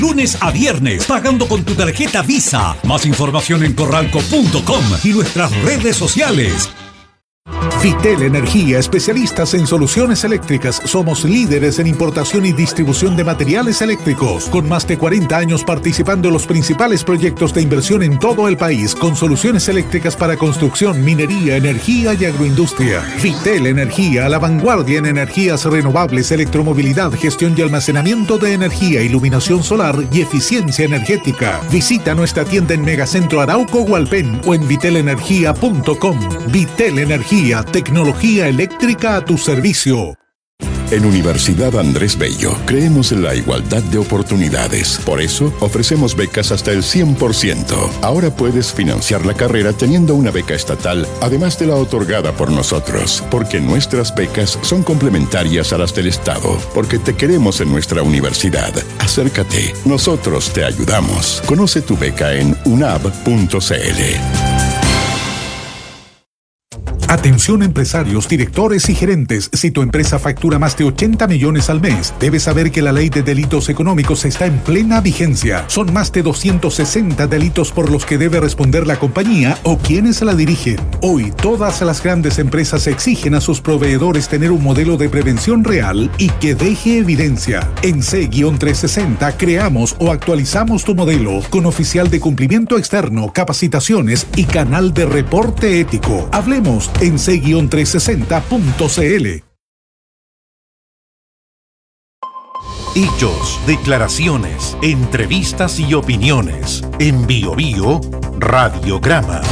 Lunes a viernes, pagando con tu tarjeta Visa. Más información en corralco.com y nuestras redes sociales. Vitel Energía, especialistas en soluciones eléctricas. Somos líderes en importación y distribución de materiales eléctricos, con más de 40 años participando en los principales proyectos de inversión en todo el país, con soluciones eléctricas para construcción, minería, energía y agroindustria. Vitel Energía, a la vanguardia en energías renovables, electromovilidad, gestión y almacenamiento de energía, iluminación solar y eficiencia energética. Visita nuestra tienda en Megacentro Arauco Hualpén o en vitelenergia.com. Vitel Energía, tecnología eléctrica a tu servicio. En Universidad Andrés Bello creemos en la igualdad de oportunidades. Por eso ofrecemos becas hasta el 100%. Ahora puedes financiar la carrera teniendo una beca estatal, además de la otorgada por nosotros. Porque nuestras becas son complementarias a las del Estado. Porque te queremos en nuestra universidad. Acércate, nosotros te ayudamos. Conoce tu beca en unab.cl. Atención empresarios, directores y gerentes. Si tu empresa factura más de 80 millones al mes, debes saber que la ley de delitos económicos está en plena vigencia. Son más de 260 delitos por los que debe responder la compañía o quienes la dirigen. Hoy, todas las grandes empresas exigen a sus proveedores tener un modelo de prevención real y que deje evidencia. En C-360 creamos o actualizamos tu modelo con oficial de cumplimiento externo, capacitaciones y canal de reporte ético. Hablemos en c-360.cl. Hechos, declaraciones, entrevistas y opiniones. En Bio Bio, Radiograma.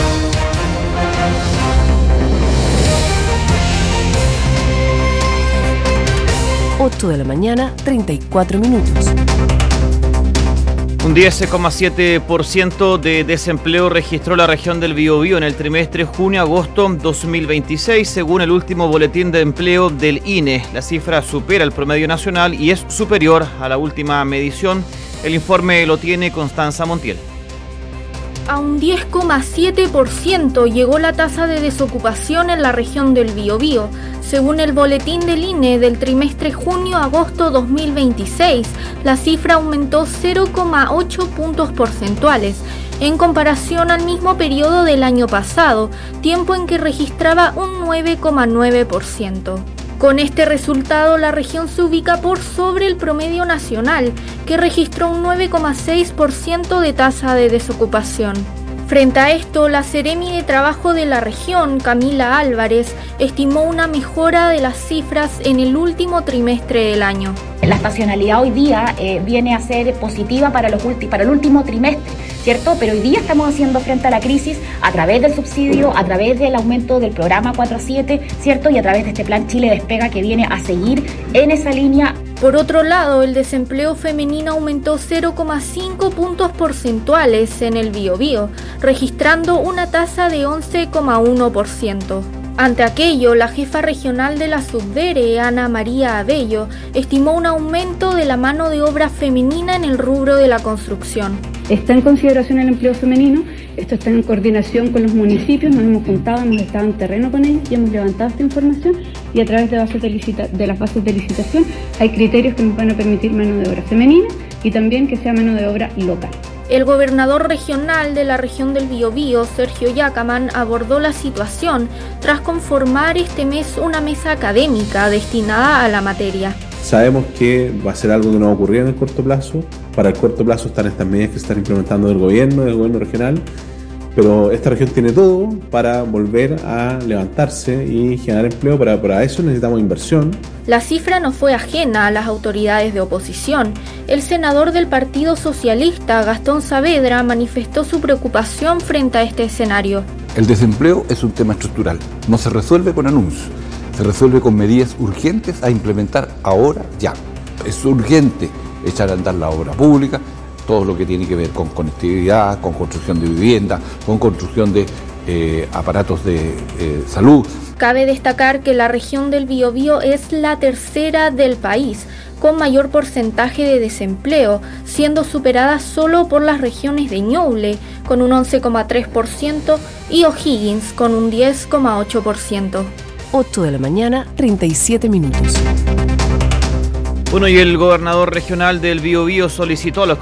8 de la mañana, 34 minutos. Un 10,7% de desempleo registró la región del Biobío en el trimestre junio-agosto 2026, según el último boletín de empleo del INE. La cifra supera el promedio nacional y es superior a la última medición. El informe lo tiene Constanza Montiel. A un 10,7% llegó la tasa de desocupación en la región del Biobío. Según el boletín del INE del trimestre junio-agosto 2026, la cifra aumentó 0,8 puntos porcentuales en comparación al mismo periodo del año pasado, tiempo en que registraba un 9,9%. Con este resultado, la región se ubica por sobre el promedio nacional, que registró un 9,6% de tasa de desocupación. Frente a esto, la Seremi de Trabajo de la región, Camila Álvarez, estimó una mejora de las cifras en el último trimestre del año. La estacionalidad hoy día viene a ser positiva para el último trimestre, ¿cierto? Pero hoy día estamos haciendo frente a la crisis a través del subsidio, a través del aumento del programa 4.7, ¿cierto? Y a través de este plan Chile Despega que viene a seguir en esa línea. Por otro lado, el desempleo femenino aumentó 0,5 puntos porcentuales en el Biobío, registrando una tasa de 11,1%. Ante aquello, la jefa regional de la Subdere, Ana María Abello, estimó un aumento de la mano de obra femenina en el rubro de la construcción. Está en consideración el empleo femenino, esto está en coordinación con los municipios, nos hemos juntado, hemos estado en terreno con ellos y hemos levantado esta información y a través de las bases de licitación hay criterios que nos van a permitir mano de obra femenina y también que sea mano de obra local. El gobernador regional de la región del Biobío, Sergio Yacaman, abordó la situación tras conformar este mes una mesa académica destinada a la materia. Sabemos que va a ser algo que no va a ocurrir en el corto plazo. Para el corto plazo están estas medidas que se están implementando del gobierno regional, pero esta región tiene todo para volver a levantarse y generar empleo. Para eso necesitamos inversión. La cifra no fue ajena a las autoridades de oposición. El senador del Partido Socialista, Gastón Saavedra, manifestó su preocupación frente a este escenario. El desempleo es un tema estructural, no se resuelve con anuncios, se resuelve con medidas urgentes a implementar ahora ya. Es urgente echar a andar la obra pública, todo lo que tiene que ver con conectividad, con construcción de vivienda, con construcción de aparatos de salud. Cabe destacar que la región del Biobío es la tercera del país, con mayor porcentaje de desempleo, siendo superada solo por las regiones de Ñuble, con un 11,3%, y O'Higgins, con un 10,8%. 8 de la mañana, 37 minutos. Bueno, y el gobernador regional del Biobío solicitó a los